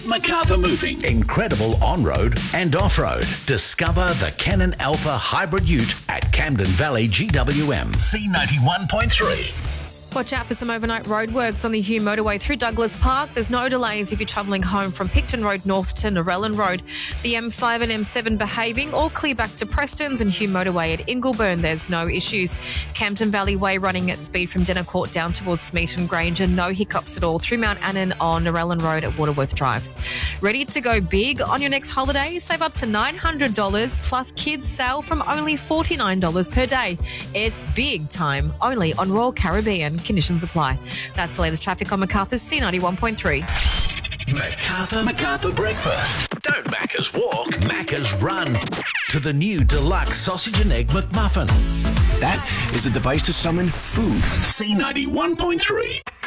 Macarthur Moving. Incredible on-road and off-road. Discover the Canon Alpha Hybrid Ute at Camden Valley GWM. C91.3. Watch out for some overnight roadworks on the Hume motorway through Douglas Park. There's no delays if you're travelling home from Picton Road north to Narellan Road. The M5 and M7 behaving, all clear back to Preston's, and Hume motorway at Ingleburn. There's no issues. Campton Valley Way running at speed from Dennercourt down towards Smeaton Grange, and no hiccups at all through Mount Annan on Narellan Road at Waterworth Drive. Ready to go big on your next holiday? Save up to $900 plus kids sale from only $49 per day. It's big time only on Royal Caribbean. Conditions apply. That's the latest traffic on Macarthur's C91.3. Macarthur Breakfast. Don't Macca's walk, Macca's run. To the new deluxe sausage and egg McMuffin. That is a device to summon food. C91.3.